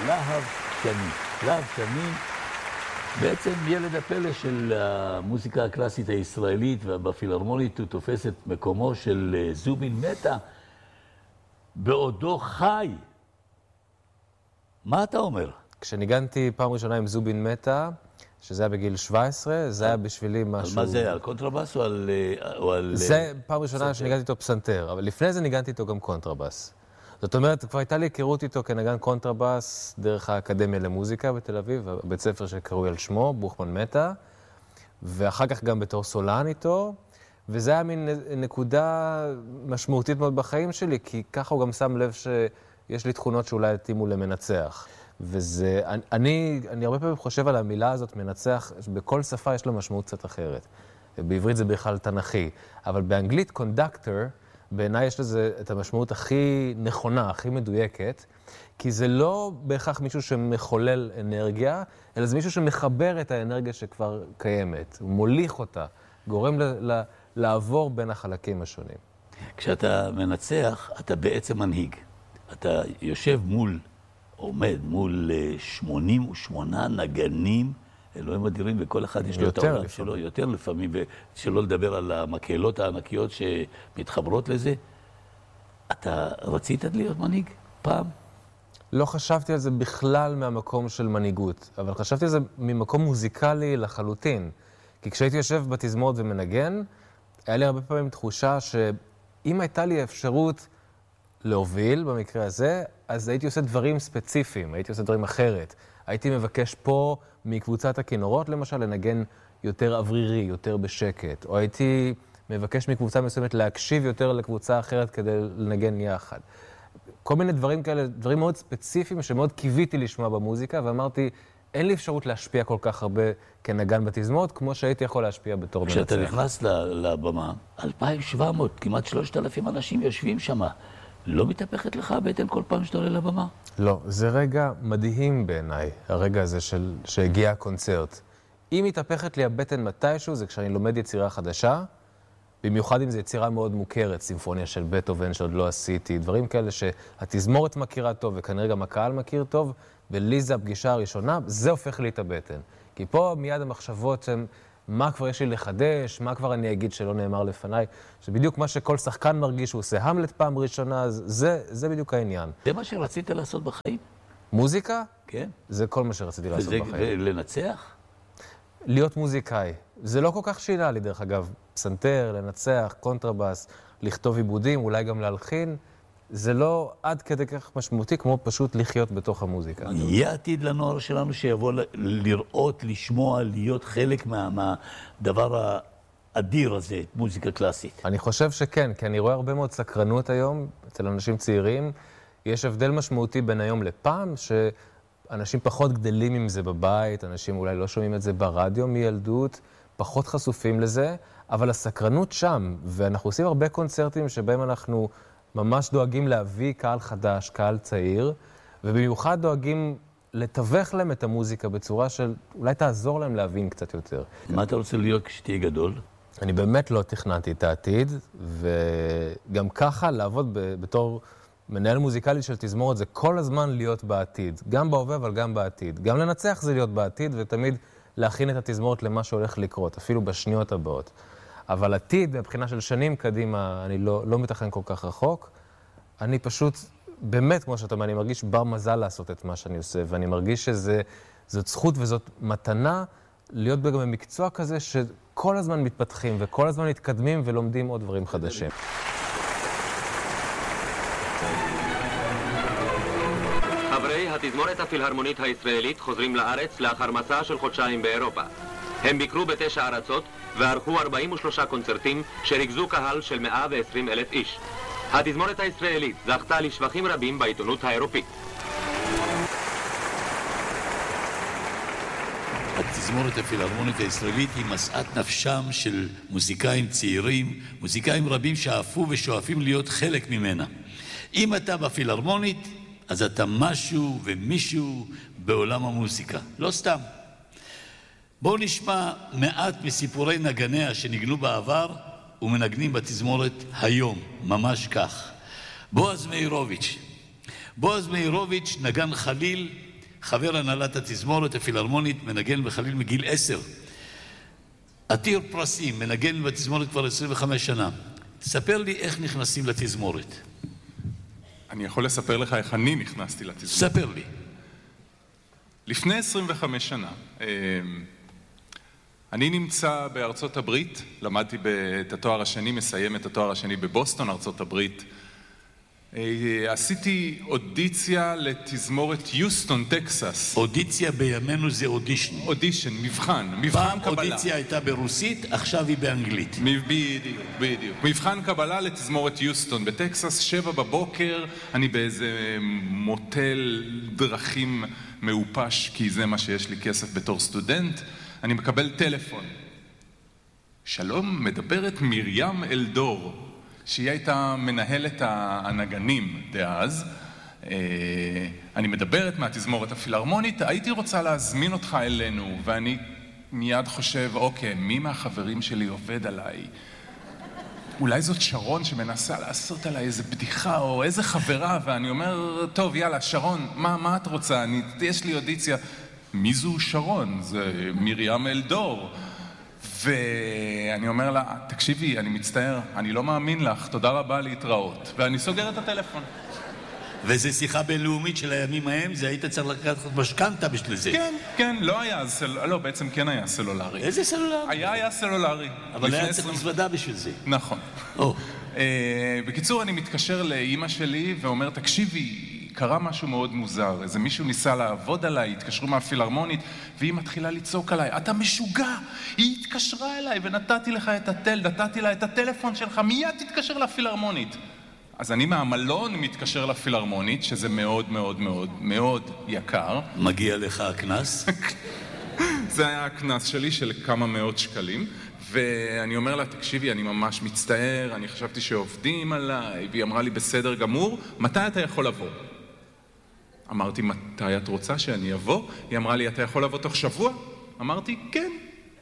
להב שני. להב שני בעצם ילד הפלא של המוזיקה הקלאסית הישראלית, ובפילהרמונית הוא תופס את מקומו של זובין מטה בעודו חי. מה אתה אומר? כשניגנתי פעם ראשונה עם זובין מטה, שזה היה בגיל 17, זה היה בשבילי משהו... על מה זה? על קונטרבס או על... זה פעם ראשונה שניגנתי איתו פסנתר, אבל לפני זה ניגנתי איתו גם קונטרבס. זאת אומרת, כבר הייתה לי היכרות איתו כנגן קונטרבס דרך האקדמיה למוזיקה בתל אביב, בית ספר שקרוי על שמו, בוכמן מטה, ואחר כך גם בתור סולן איתו, וזה היה מין נקודה משמעותית מאוד בחיים שלי, כי ככה הוא גם שם לב שיש לי תכונות שאולי יתאימו למנצח. וזה, אני הרבה פעמים חושב על המילה הזאת, מנצח, בכל שפה יש לה משמעות קצת אחרת. בעברית זה בכלל תנכי, אבל באנגלית קונדקטור, בעיניי יש לזה את המשמעות הכי נכונה, הכי מדויקת, כי זה לא בהכרח מישהו שמחולל אנרגיה, אלא זה מישהו שמחבר את האנרגיה שכבר קיימת, הוא מוליך אותה, גורם לעבור בין החלקים השונים. כשאתה מנצח, אתה בעצם מנהיג. אתה יושב עומד מול 88 נגנים, אלוהים אדירים, וכל אחד יש לו את העולם שלו, יותר לפעמים, ושלא לדבר על המקהלות הענקיות שמתחברות לזה. אתה רצית להיות מנהיג פעם? לא חשבתי על זה בכלל מהמקום של מנהיגות, אבל חשבתי על זה ממקום מוזיקלי לחלוטין. כי כשהייתי יושב בתזמורת ומנגן, היה לי הרבה פעמים תחושה שאם הייתה לי אפשרות להוביל במקרה הזה, אז הייתי עושה דברים ספציפיים, הייתי עושה דברים אחרת. הייתי מבקש פה מקבוצת הכינורות, למשל, לנגן יותר אוורירי, יותר בשקט. או הייתי מבקש מקבוצה מסוימת להקשיב יותר לקבוצה אחרת כדי לנגן יחד. כל מיני דברים כאלה, דברים מאוד ספציפיים שמאוד קיוויתי לשמוע במוזיקה, ואמרתי, אין לי אפשרות להשפיע כל כך הרבה כנגן בתזמורת, כמו שהייתי יכול להשפיע בתור מנצח. כשאתה נכנס לבמה, 2,700, כמעט 3,000 אנשים יושבים שם. לא מתהפכת לך הבטן כל פעם שאתה עולה לבמה? לא, זה רגע מדהים בעיניי, הרגע הזה שהגיע הקונצרט. אם מתהפכת לי הבטן מתישהו, זה כשאני לומד יצירה חדשה, במיוחד אם זו יצירה מאוד מוכרת, סימפוניה של בטהובן שעוד לא עשיתי, דברים כאלה שהתזמורת מכירה טוב וכנראה גם הקהל מכיר טוב, ולי זה הפגישה הראשונה, זה הופך לי את הבטן. כי פה מיד המחשבות הן מה כבר יש לי לחדש, מה כבר אני אגיד שלא נאמר לפניי, שבדיוק מה שכל שחקן מרגיש שהוא עושה המלט פעם ראשונה, זה בדיוק העניין. זה מה שרצית לעשות בחיים? מוזיקה? כן. זה כל מה שרציתי לעשות בחיים. ולנצח? להיות מוזיקאי. זה לא כל כך שינה לי, דרך אגב. פסנתר, לנצח, קונטרבס, לכתוב עיבודים, אולי גם להלחין. זה לא עד כדי כך משמעותי, כמו פשוט לחיות בתוך המוזיקה. יהיה עתיד לנוער שלנו שיבוא לראות, לשמוע, להיות חלק מהדבר האדיר הזה, מוזיקה קלאסית. אני חושב שכן, כי אני רואה הרבה מאוד סקרנות היום אצל אנשים צעירים. יש הבדל משמעותי בין היום לפעם, שאנשים פחות גדלים עם זה בבית, אנשים אולי לא שומעים את זה ברדיו מילדות, פחות חשופים לזה, אבל הסקרנות שם, ואנחנו עושים הרבה קונצרטים שבהם אנחנו ממש דואגים להביא קהל חדש, קהל צעיר, ובמיוחד דואגים לתווך להם את המוזיקה בצורה של אולי תעזור להם להבין קצת יותר. מה אתה רוצה להיות כשתהיה גדול? אני באמת לא תכננתי את העתיד, וגם ככה לעבוד בתור מנהל מוזיקלי של תזמורת זה כל הזמן להיות בעתיד, גם בהווה אבל גם בעתיד. גם לנצח זה להיות בעתיד ותמיד להכין את התזמורת למה שהולך לקרות, אפילו בשניות הבאות. אבל עתיד, מבחינה של שנים קדימה, אני לא מתכן כל כך רחוק. אני פשוט, באמת, כמו שאתה אומר, אני מרגיש בר מזל לעשות את מה שאני עושה, ואני מרגיש שזאת זכות וזאת מתנה להיות גם במקצוע כזה שכל הזמן מתפתחים וכל הזמן מתקדמים ולומדים עוד דברים חדשים. חברי התזמורת הפילהרמונית הישראלית חוזרים לארץ לאחר מסע של חודשיים באירופה. הם ביקרו ב9 ארצות וערכו 43 קונצרטים שריכזו קהל של 120,000 איש. התזמורת הישראלית זכתה לשבחים רבים בעיתונות האירופית. התזמורת הפילהרמונית הישראלית היא משאת נפשם של מוזיקאים צעירים, מוזיקאים רבים שאפו ושואפים להיות חלק ממנה. אם אתה בפילהרמונית, אז אתה משהו ומישהו בעולם המוזיקה. לא סתם. בואו נשמע מעט מסיפורי נגניה שניגנו בעבר ומנגנים בתזמורת היום, ממש כך. בועז מאירוביץ' נגן חליל חבר הנהלת התזמורת הפילהרמונית, מנגן בחליל מגיל 10. עתיר פרסים, מנגן בתזמורת כבר 25 שנה. תספר לי איך נכנסים לתזמורת. אני יכול לספר לך איך אני נכנסתי לתזמורת. ספר לי. לפני 25 שנה, אני נמצא בארצות הברית, למדתי את התואר השני, מסיים את התואר השני בבוסטון, ארצות הברית. עשיתי אודיציה לתזמורת יוסטון, טקסס. אודיציה בימינו זה אודישן. אודישן, מבחן פעם קבלה. אודיציה הייתה ברוסית, עכשיו היא באנגלית. בדיוק. מבחן קבלה לתזמורת יוסטון בטקסס, 7 בבוקר, אני באיזה מוטל דרכים מאופש, כי זה מה שיש לי כסף בתור סטודנט. אני מקבל טלפון. שלום, מדברת מרים אלדור, שהיא הייתה מנהלת הנגנים דאז. אני מדברת מהתזמורת הפילהרמונית, הייתי רוצה להזמין אותך אלינו, ואני מיד חושב, אוקיי, מי מהחברים שלי עובד עליי? אולי זאת שרון שמנסה לעשות עליי איזה בדיחה או איזה חברה, ואני אומר, טוב, יאללה, שרון, מה את רוצה? יש לי אודיציה. מי זו שרון? זה מרים אלדור. ואני אומר לה, תקשיבי, אני מצטער, אני לא מאמין לך, תודה רבה להתראות. ואני סוגר את הטלפון. וזה שיחה בינלאומית של הימים ההם, זה היית צריך לקחת משכנתה בשביל זה. כן, לא היה, לא, בעצם כן היה סלולרי. איזה סלולרי? היה סלולרי. אבל היה צריך מזוודה בשביל זה. נכון. בקיצור, אני מתקשר לאמא שלי ואומר, תקשיבי, קרה משהו מאוד מוזר, איזה מישהו ניסה לעבוד עליי, התקשרו מהפילהרמונית, והיא מתחילה לצעוק עליי, אתה משוגע, היא התקשרה אליי ונתתי לה את הטלפון שלך, מיד תתקשר לפילהרמונית. אז אני מהמלון מתקשר לפילהרמונית, שזה מאוד מאוד מאוד מאוד יקר. מגיע לך הכנס? זה היה הכנס שלי של כמה מאות שקלים, ואני אומר לה, תקשיבי, אני ממש מצטער, אני חשבתי שעובדים עליי, והיא אמרה לי, בסדר גמור, מתי אתה יכול לבוא? אמרתי, מתי את רוצה שאני אבוא? היא אמרה לי, אתה יכול לבוא תוך שבוע? אמרתי, כן.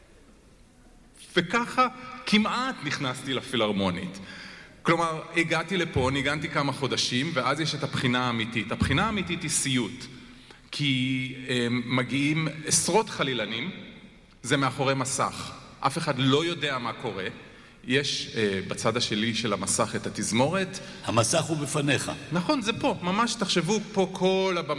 וככה כמעט נכנסתי לפילהרמונית. כלומר, הגעתי לפה, ניגנתי כמה חודשים, ואז יש את הבחינה האמיתית. הבחינה האמיתית היא סיוט, כי מגיעים עשרות חלילנים, זה מאחורי מסך. אף אחד לא יודע מה קורה. יש בצד השלי של המסך את התזמורת. המסך הוא בפניך. נכון, זה פה. ממש תחשבו פה כל הבמה.